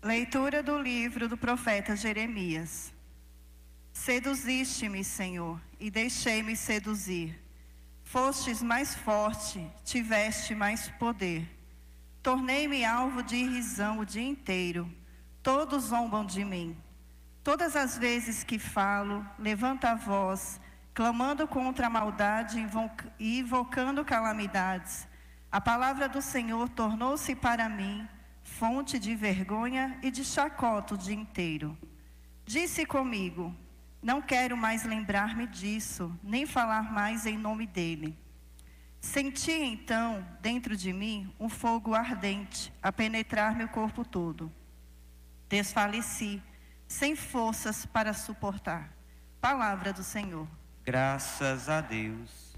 Leitura do livro do profeta Jeremias. Seduziste-me, Senhor, e deixei-me seduzir. Fostes mais forte, tiveste mais poder. Tornei-me alvo de irrisão o dia inteiro. Todos zombam de mim. Todas as vezes que falo, levanto a voz, clamando contra a maldade e invocando calamidades. A palavra do Senhor tornou-se para mim fonte de vergonha e de chacota o dia inteiro. Disse comigo: não quero mais lembrar-me disso, nem falar mais em nome dele. Senti então, dentro de mim, um fogo ardente a penetrar meu corpo todo. Desfaleci, sem forças para suportar. Palavra do Senhor. Graças a Deus.